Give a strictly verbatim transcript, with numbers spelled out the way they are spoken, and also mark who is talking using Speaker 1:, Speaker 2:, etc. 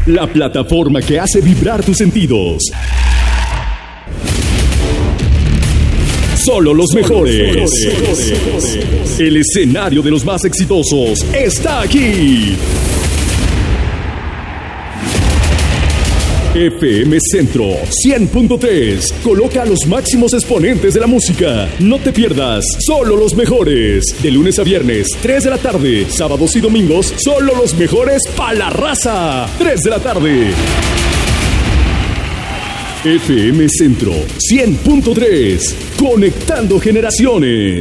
Speaker 1: la plataforma que hace vibrar tus sentidos. Solo los mejores. El escenario de los más exitosos está aquí. F M Centro cien punto tres. Coloca a los máximos exponentes de la música. No te pierdas Solo los mejores. De lunes a viernes, tres de la tarde. Sábados y domingos, solo los mejores pa' la raza. tres de la tarde. F M Centro cien punto tres. Conectando generaciones.